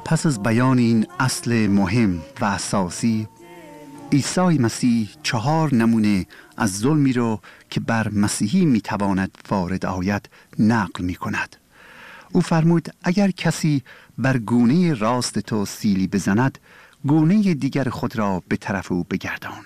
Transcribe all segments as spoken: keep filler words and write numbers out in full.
پس از بیان این اصل مهم و اساسی، عیسی مسیح چهار نمونه از ظلمی رو که بر مسیحی میتواند وارد آید نقل می کند. او فرمود اگر کسی بر گونه راست تو سیلی بزند، گونه دیگر خود را به طرف او بگردان.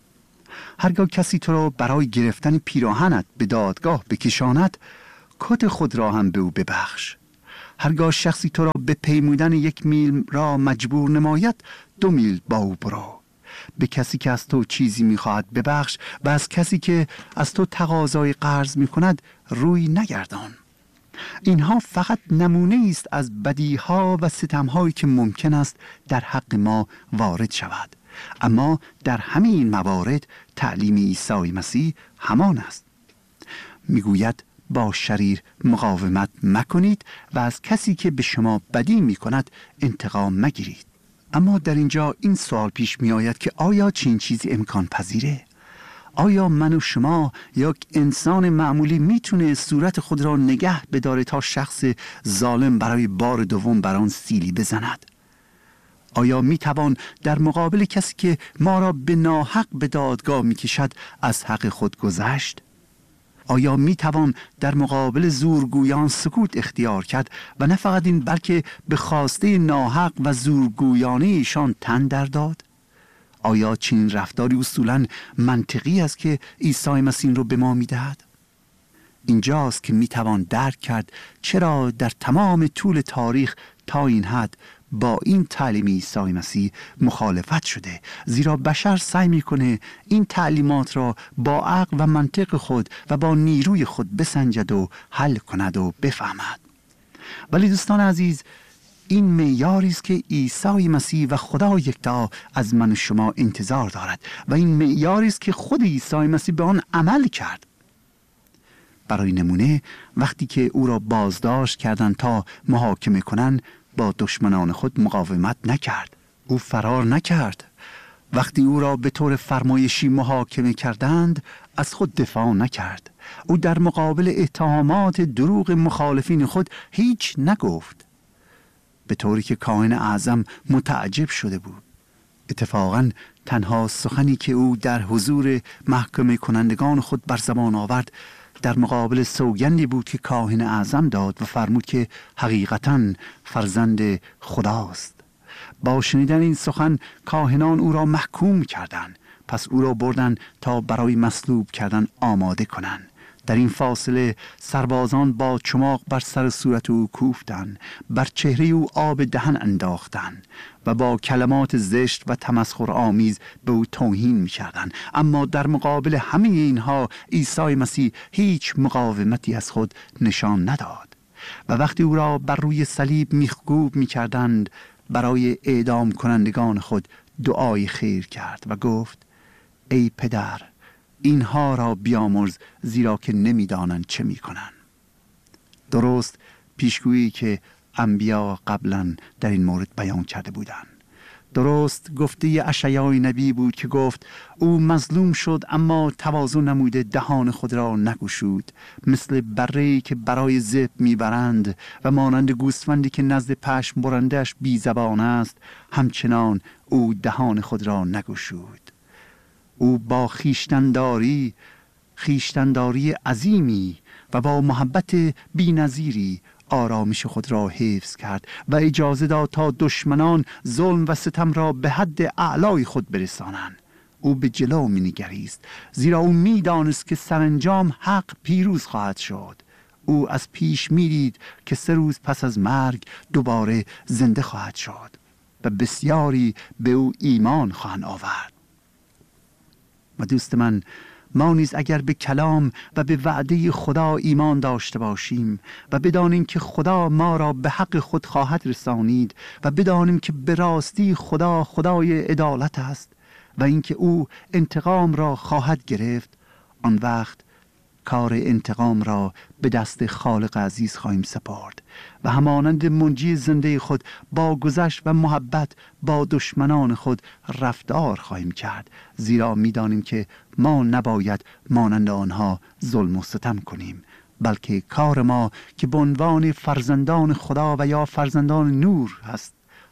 هرگاه کسی تو را برای گرفتن پیراهنت به دادگاه بکشاند، کت خود را هم به او ببخش. هرگاه شخصی تو را به پیمودن یک میل را مجبور نماید، دو میل با او برو. به کسی که از تو چیزی میخواهد ببخش و از کسی که از تو تقاضای قرض میکند روی نگردان. اینها فقط نمونه است از بدیها و ستمهایی که ممکن است در حق ما وارد شود، اما در همه این موارد تعلیم عیسی مسیح همان است. میگوید با شریر مقاومت مکنید و از کسی که به شما بدی میکند انتقام مگیرید. اما در اینجا این سوال پیش می آید که آیا چنین چیزی امکان پذیره؟ آیا من و شما یک انسان معمولی میتونه صورت خود را نگه بداره تا شخص ظالم برای بار دوم بر آن سیلی بزند؟ آیا میتوان در مقابل کسی که ما را به ناحق به دادگاه میکشد از حق خود گذشت؟ آیا می توان در مقابل زورگویان سکوت اختیار کرد و نه فقط این بلکه به خواسته ناحق و زورگویانه ایشان تن در داد؟ آیا چنین رفتاری اصولاً منطقی است که عیسی مسیح رو به ما می دهد؟ اینجاست که می توان درک کرد چرا در تمام طول تاریخ تا این حد با این تعلیم عیسی مسیح مخالفت شده، زیرا بشر سعی میکنه این تعلیمات را با عقل و منطق خود و با نیروی خود بسنجد و حل کند و بفهمد. ولی دوستان عزیز، این معیاری است که عیسی مسیح و خدا یکتا از من و شما انتظار دارد و این معیاری است که خود عیسی مسیح به آن عمل کرد. برای نمونه وقتی که او را بازداشت کردند تا محاکمه کنند، با دشمنان خود مقاومت نکرد. او فرار نکرد. وقتی او را به طور فرمایشی محاکمه کردند، از خود دفاع نکرد. او در مقابل اتهامات دروغ مخالفین خود هیچ نگفت، به طوری که کاهن اعظم متعجب شده بود. اتفاقاً تنها سخنی که او در حضور محکمه کنندگان خود بر زبان آورد در مقابل سوگندی بود که کاهن اعظم داد و فرمود که حقیقتاً فرزند خداست. با شنیدن این سخن کاهنان او را محکوم کردند. پس او را بردند تا برای مصلوب کردن آماده کنند. در این فاصله سربازان با چماق بر سر صورت او کوفتند، بر چهره او آب دهن انداختند و با کلمات زشت و تمسخر آمیز به او توهین می‌کردند. اما در مقابل همه اینها عیسی مسیح هیچ مقاومتی از خود نشان نداد و وقتی او را بر روی صلیب میخکوب می‌کردند، برای اعدام کنندگان خود دعای خیر کرد و گفت: ای پدر، اینها را بیامرز، زیرا که نمیدانند چه میکنند. درست پیشگویی که انبیا قبلا در این مورد بیان کرده بودند. درست گفته اشعیای نبی بود که گفت: او مظلوم شد اما تواضع نموده، دهان خود را نگشود، مثل بره‌ای که برای ذبح میبرند و مانند گوسفندی که نزد پشم برندش بی زبان است، همچنان او دهان خود را نگشود. او با خیشتنداری خیشتنداری عظیمی و با محبت بی‌نظیری آرامش خود را حفظ کرد و اجازه داد تا دشمنان ظلم و ستم را به حد اعلای خود برسانند. او به جلو می نگریست، زیرا او می دانست که سرانجام حق پیروز خواهد شد. او از پیش می دید که سه روز پس از مرگ دوباره زنده خواهد شد و بسیاری به او ایمان خواهند آورد. و دوست من، ما نیز اگر به کلام و به وعده خدا ایمان داشته باشیم و بدانیم که خدا ما را به حق خود خواهد رسانید و بدانیم که به راستی خدا خدای عدالت است و اینکه او انتقام را خواهد گرفت، آن وقت کار انتقام را به دست خالق عزیز خواهیم سپارد و همانند منجی زنده خود با گذشت و محبت با دشمنان خود رفتار خواهیم کرد، زیرا می‌دانیم که ما نباید مانند آنها ظلم و ستم کنیم، بلکه کار ما که به عنوان فرزندان خدا و یا فرزندان نور هست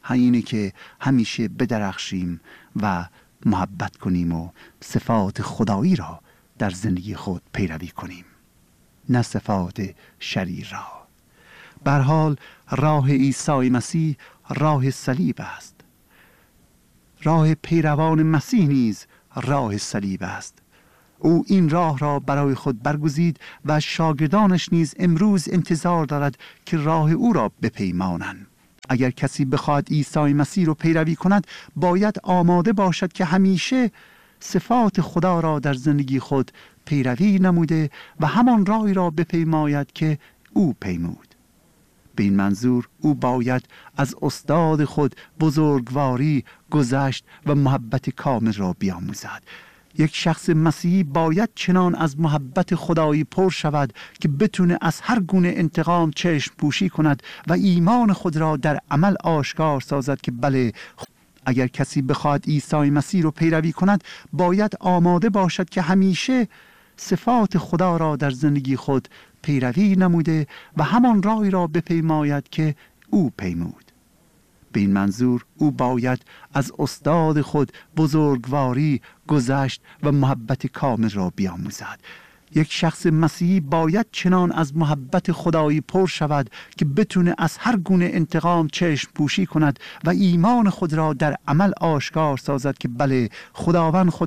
اینه که همیشه بدرخشیم و محبت کنیم و صفات خدایی را در زندگی خود پیروی کنیم، نه صفات شریر را. به هر حال راه عیسی مسیح راه صلیب است. راه پیروان مسیح نیز راه صلیب است. او این راه را برای خود برگزید و شاگردانش نیز امروز انتظار دارد که راه او را بپیمانند. اگر کسی بخواهد عیسی مسیح را پیروی کند، باید آماده باشد که همیشه صفات خدا را در زندگی خود پیروی نموده و همان راهی را بپیماید که او پیمود. به این منظور او باید از استاد خود بزرگواری، گذشت و محبت کامل را بیاموزد. یک شخص مسیحی باید چنان از محبت خدایی پر شود که بتونه از هر گونه انتقام چشم پوشی کند و ایمان خود را در عمل آشکار سازد که بله، اگر کسی بخواهد عیسی مسیح را پیروی کند، باید آماده باشد که همیشه صفات خدا را در زندگی خود پیروی نموده و همان راهی را بپیماید که او پیمود. به این منظور او باید از استاد خود بزرگواری، گذشت و محبت کامل را بیاموزد. یک شخص مسیحی باید چنان از محبت خدایی پر شود که بتونه از هر گونه انتقام چشم پوشی کند و ایمان خود را در عمل آشکار سازد که بله، خداوند خود